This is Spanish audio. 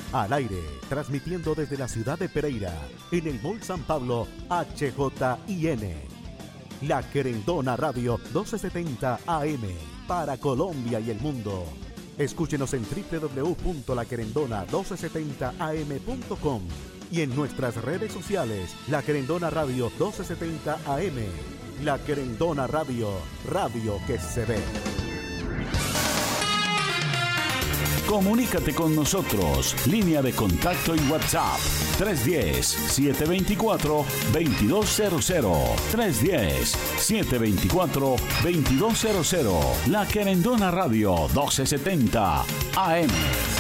Al aire, transmitiendo desde la ciudad de Pereira, en el Mall San Pablo, HJIN. La Querendona Radio 1270 AM, para Colombia y el mundo. Escúchenos en www.laquerendona1270am.com y en nuestras redes sociales, La Querendona Radio 1270 AM. La Querendona Radio, radio que se ve. Comunícate con nosotros. Línea de contacto y WhatsApp 310-724-2200. 310-724-2200. La Querendona Radio 1270 AM.